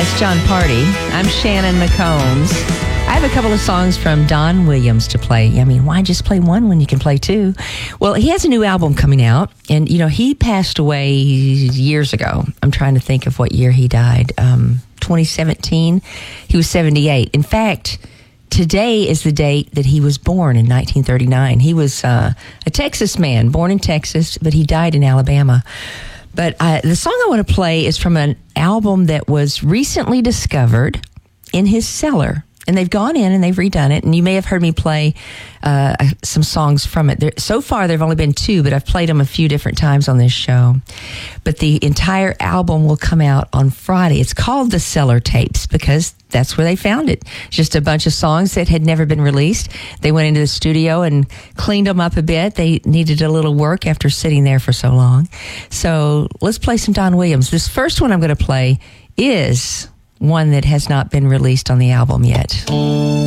Yes, John Party. I'm Shannon McCombs. I have a couple of songs from Don Williams to play. I mean, why just play one when you can play two? Well, he has a new album coming out, and, you know, he passed away years ago. I'm trying to think of what year he died. 2017. He was 78. In fact, today is the date that he was born in 1939. He was a Texas man, born in Texas, but he died in Alabama. But the song I want to play is from an album that was recently discovered in his cellar. And they've gone in and they've redone it. And you may have heard me play some songs from it. So far, there have only been two, but I've played them a few different times on this show. But the entire album will come out on Friday. It's called The Cellar Tapes because that's where they found it. Just a bunch of songs that had never been released. They went into the studio and cleaned them up a bit. They needed a little work after sitting there for so long. So let's play some Don Williams. This first one I'm going to play is one that has not been released on the album yet.